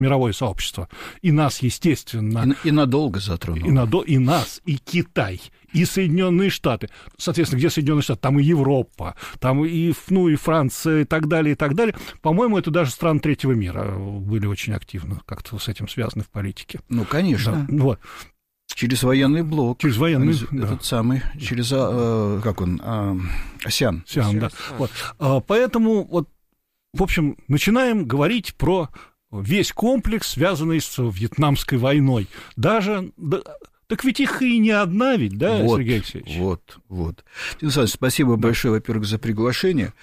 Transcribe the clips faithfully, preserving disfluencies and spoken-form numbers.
мировое сообщество. И нас, естественно... И, и надолго затронуло. И, надо, и нас, и Китай, и Соединенные Штаты. Соответственно, где Соединенные Штаты? Там и Европа, там и, ну, и Франция, и так далее, и так далее. По-моему, это даже страны третьего мира были очень активно как-то с этим связаны в политике. Ну, конечно. Да, вот. Через военный блок. Через военный, этот да. самый, через, а, как он, а, АСЕАН. АСЕАН, да. Вот. А, поэтому, вот, в общем, начинаем говорить про весь комплекс, связанный с Вьетнамской войной. Даже... Да, так ведь их и не одна ведь, да, вот, Сергей Алексеевич? Вот, вот. Александр, спасибо да. большое, во-первых, за приглашение.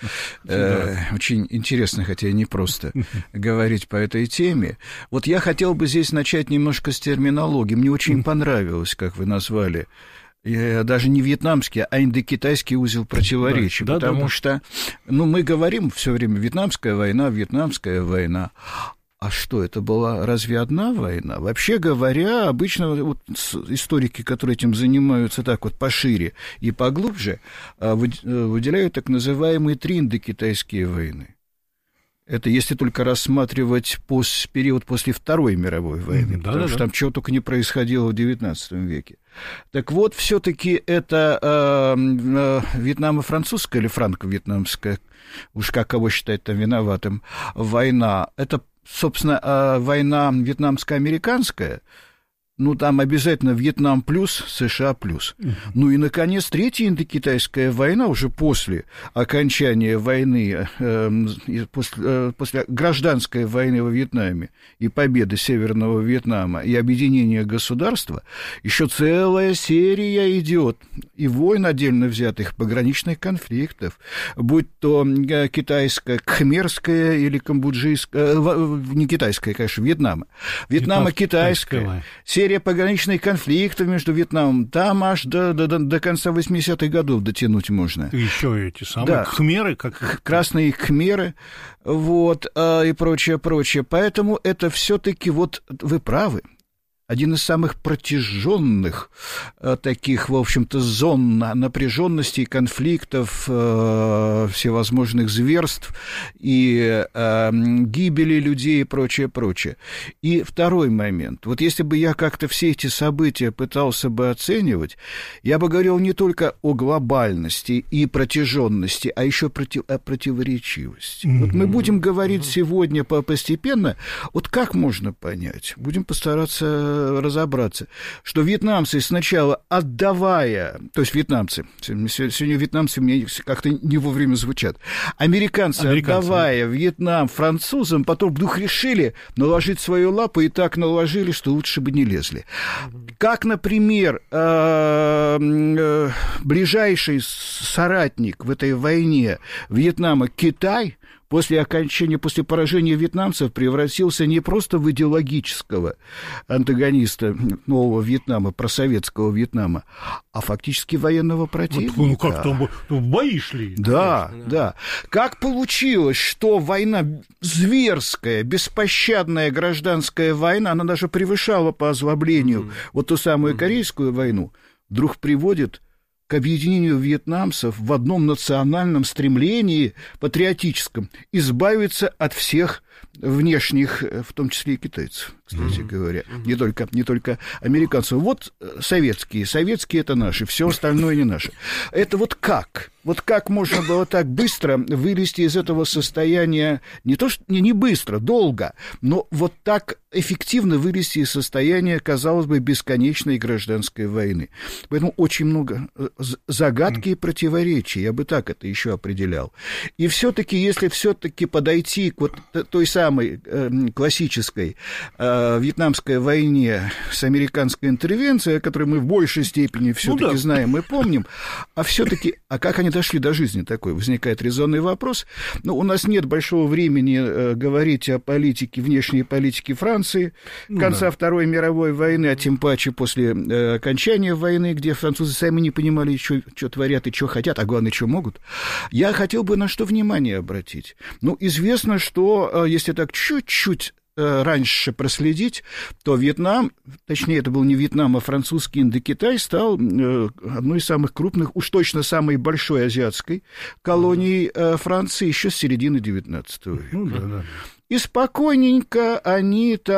Э, очень интересно, хотя и непросто говорить по этой теме. Вот я хотел бы здесь начать немножко с терминологии. Мне очень понравилось, как вы назвали, даже не вьетнамский, а индокитайский узел противоречий. Да, потому да, да. что, ну, мы говорим все время «Вьетнамская война», «Вьетнамская война». А что, это была разве одна война? Вообще говоря, обычно вот историки, которые этим занимаются так вот пошире и поглубже, выделяют так называемые три индокитайские войны. Это если только рассматривать пос, период после Второй мировой войны, mm-hmm, потому да, что да. там чего только не происходило в девятнадцатом веке. Так вот, все-таки это э, э, вьетнамо-французская или франко-вьетнамская, уж как кого считать там виноватым, война, это, собственно, война вьетнамско-американская, ну, там обязательно Вьетнам плюс, США плюс. Uh-huh. Ну и, наконец, Третья индокитайская война уже после окончания войны, э, после, э, после гражданской войны во Вьетнаме и победы Северного Вьетнама и объединения государства, еще целая серия идет и войн отдельно взятых, пограничных конфликтов, будь то китайская, кхмерская или камбоджийская, э, не китайская, конечно, Вьетнама, Вьетнамо-китайская, серия пограничных конфликтов между Вьетнамом, там аж до, до, до конца восьмидесятых годов дотянуть можно. И еще эти самые да. кхмеры, как... Красные кхмеры, вот, а, и прочее, прочее. Поэтому это все-таки, вот, вы правы, один из самых протяженных таких, в общем-то, зон напряженности, конфликтов, всевозможных зверств и гибели людей и прочее, прочее. И второй момент. Вот если бы я как-то все эти события пытался бы оценивать, я бы говорил не только о глобальности и протяженности, а еще против, о противоречивости. Mm-hmm. Вот мы будем говорить mm-hmm. сегодня постепенно, вот как можно понять? Будем постараться разобраться, что вьетнамцы сначала отдавая, то есть вьетнамцы, сегодня вьетнамцы мне как-то не вовремя звучат, американцы, американцы отдавая да. Вьетнам французам, потом вдруг решили наложить свою лапу и так наложили, что лучше бы не лезли. Как, например, ближайший соратник в этой войне Вьетнама Китай после окончания, после поражения вьетнамцев превратился не просто в идеологического антагониста нового Вьетнама, просоветского Вьетнама, а фактически военного противника. Ну, как там, ну, бои шли. Да, конечно, да, да. Как получилось, что война зверская, беспощадная гражданская война, она даже превышала по озлоблению mm-hmm. вот ту самую mm-hmm. Корейскую войну, вдруг приводит к объединению вьетнамцев в одном национальном стремлении патриотическом избавиться от всех внешних, в том числе и китайцев, кстати mm-hmm. говоря, mm-hmm. не только, не только американцев. Вот советские, советские это наши, все остальное не наше. Это вот как? Вот как можно было так быстро вылезти из этого состояния, не то что не, не быстро, долго, но вот так эффективно вылезти из состояния, казалось бы, бесконечной гражданской войны. Поэтому очень много загадки и противоречий, я бы так это еще определял. И все-таки, если все-таки подойти к вот той самой э, классической э, вьетнамской войне с американской интервенцией, о которой мы в большей степени все-таки ну, да. знаем и помним, а все-таки, а как они дошли до жизни такой? Возникает резонный вопрос. Но у нас нет большого времени э, говорить о политике, внешней политике Франции, ну, конца да. Второй мировой войны, а тем паче после э, окончания войны, где французы сами не понимали, что, что творят и что хотят, а главное, что могут. Я хотел бы на что внимание обратить. Ну, известно, что, э, если так чуть-чуть раньше проследить, то Вьетнам, точнее, это был не Вьетнам, а французский Индокитай, стал одной из самых крупных, уж точно самой большой азиатской колонией Франции еще с середины девятнадцатого века. Ну, да, да. И спокойненько они там